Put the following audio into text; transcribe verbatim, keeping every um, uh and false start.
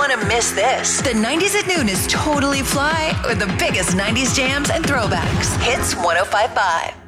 want to miss this. The nineties at Noon is totally fly with the biggest nineties jams and throwbacks. Hits one oh five point five.